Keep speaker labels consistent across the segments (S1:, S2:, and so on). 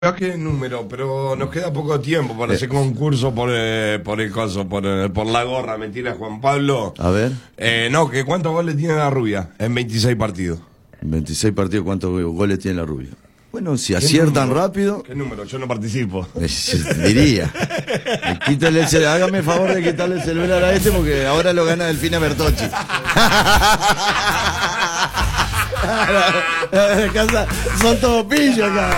S1: ¿Qué número? Pero nos queda poco tiempo para ese concurso por el coso, por la gorra. Mentira, Juan Pablo.
S2: A ver.
S1: No, que ¿cuántos goles tiene la rubia en 26 partidos?
S2: En 26 partidos, ¿cuántos goles tiene la rubia? Bueno, si aciertan rápido.
S1: ¿Qué número? Yo no participo.
S2: Diría. Quítale hágame el favor de quitarle el celular a este porque ahora lo gana Delfina Bertocci. Casa, son todos pillos acá.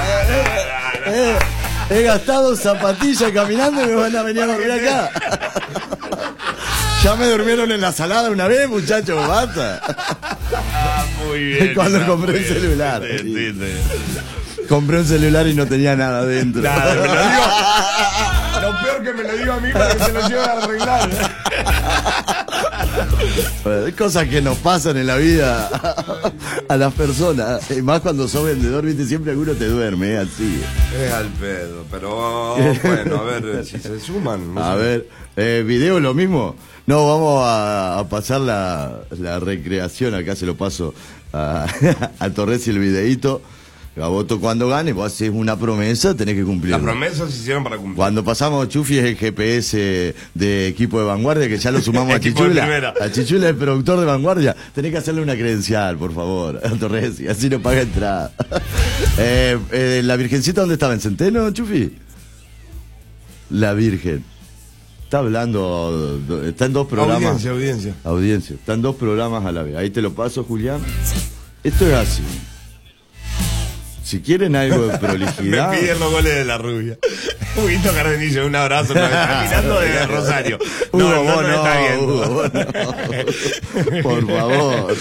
S2: He gastado zapatillas caminando y me van a venir a dormir acá. Ya me durmieron en la salada una vez, muchachos, basta.
S1: Muy bien.
S2: Cuando compré el celular.
S1: Sí.
S2: Compré un celular y no tenía nada adentro.
S1: Nada, me lo digo. Lo peor que me lo digo a mí para que se lo lleve a arreglar.
S2: Bueno, hay cosas que nos pasan en la vida a las personas. Y más cuando sos vendedor, viste, siempre alguno te duerme, así.
S1: Es al pedo, pero bueno, a ver si se suman.
S2: A ver, video lo mismo. No, vamos a pasar la recreación. Acá se lo paso a Torres y el videíto. Gaboto, cuando gane, vos haces una promesa, tenés que cumplir.
S1: Las promesas se hicieron para cumplir.
S2: Cuando pasamos Chufi es el GPS de equipo de Vanguardia, que ya lo sumamos a Chichula. A Chichula, el productor de Vanguardia. Tenés que hacerle una credencial, por favor, a Torres, y así no paga entrada. ¿La Virgencita dónde estaba? ¿En Centeno, Chufi? La Virgen. Está hablando, está en dos programas. Audiencia. Está en dos programas a la vez. Ahí te lo paso, Julián. Esto es así. Si quieren algo de prolijidad.
S1: Me piden los goles de la rubia. Huguito Cardenillo, un abrazo. Nos está mirando de Rosario. No está viendo.
S2: Por favor.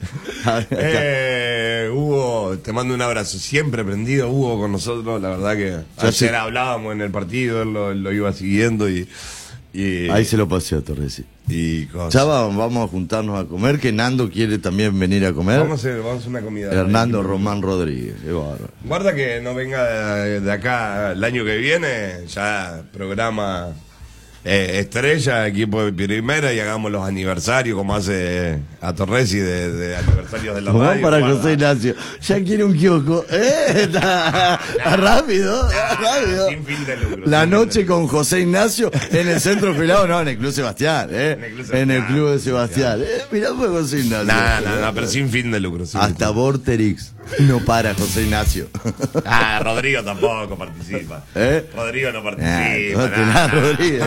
S1: Hugo, te mando un abrazo. Siempre prendido, Hugo, con nosotros. La verdad que ayer hablábamos en el partido, él lo iba siguiendo y
S2: ahí se lo pasé a Torres. Ya vamos a juntarnos a comer, que Nando quiere también venir a comer.
S1: Vamos a hacer una comida.
S2: Hernando Román Rodríguez.
S1: Guarda que no venga de acá el año que viene, ya programa estrella, equipo de primera, y hagamos los aniversarios como hace a Torresi de aniversarios de la radio.
S2: Para José Ignacio, ya quiere un kiosco. Está rápido.
S1: Sin fin de lucro.
S2: La noche con José Ignacio en el centro jubilado, no, en el Club Sebastián. En el Club de Sebastián. Mirá fue José Ignacio.
S1: No, pero sin fin de lucro.
S2: Hasta Vorterix no para José Ignacio.
S1: Rodrigo tampoco participa. Rodrigo no
S2: participa. Rodrigo.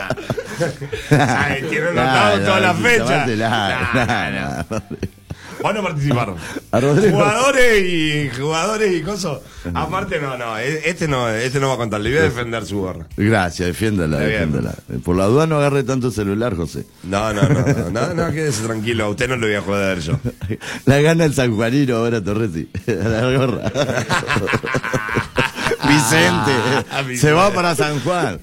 S1: Tiene notado toda la fecha. Van a participar jugadores y cosas. Aparte este no va a contar, le voy a defender su gorra.
S2: Gracias, defiéndala. Por la duda no agarre tanto celular, José.
S1: No, quédese tranquilo, a usted no le voy a joder yo.
S2: La gana el sanjuanino ahora, Torresi, la gorra. Vicente se va para San Juan.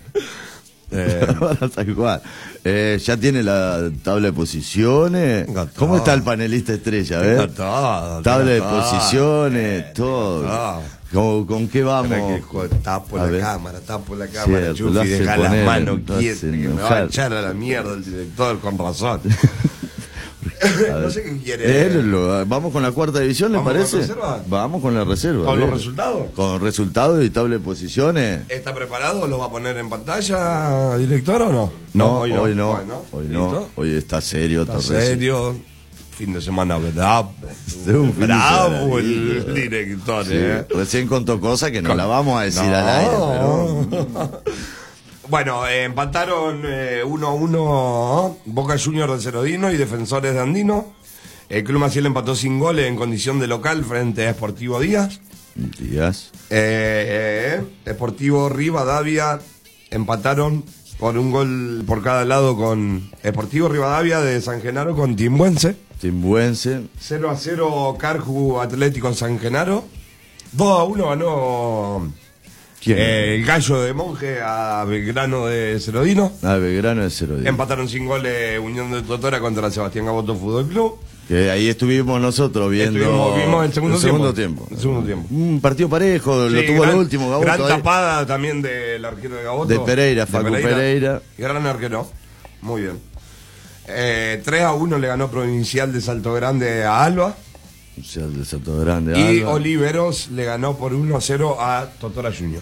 S2: Ya tiene la tabla de posiciones. ¿Cómo está el panelista estrella? Tabla de posiciones, todo. ¿Con qué vamos?
S1: Tapo la cámara, Chufi, deja las manos quietas, que me va a echar a la mierda el director con razón. No sé qué quiere.
S2: Vamos con la cuarta división, ¿le parece? Vamos con la reserva.
S1: ¿Con los resultados?
S2: Con resultados y tabla de posiciones.
S1: ¿Está preparado? ¿Lo va a poner en pantalla, director, o no?
S2: Hoy no. Hoy está serio.
S1: Está serio. Fin de semana bravo el director.
S2: Sí. Recién contó cosas que no la vamos a decir al aire. Pero...
S1: Bueno, empataron 1-1 Boca Juniors de Cerodino y Defensores de Andino. El Club Maciel empató sin goles en condición de local frente a Sportivo Díaz. Sportivo Rivadavia empataron por un gol por cada lado con Sportivo Rivadavia de San Genaro con Timbuense. 0-0 Carju Atlético San Genaro. 2-1 ganó el Gallo de Monje a Belgrano de Cerodino. Empataron sin goles Unión de Totora contra Sebastián Gaboto Fútbol Club.
S2: Que ahí estuvimos nosotros viendo.
S1: Vimos el segundo tiempo.
S2: Un partido parejo, lo tuvo el último Gaboto.
S1: Gran tapada también del arquero de Gaboto.
S2: De Pereira, Facu Pereira.
S1: Gran arquero. Muy bien. 3-1 le ganó Provincial de Salto Grande a Alba.
S2: O sea, el de Soto Grande.
S1: Y Oliveros le ganó por 1-0 a Totora Junior.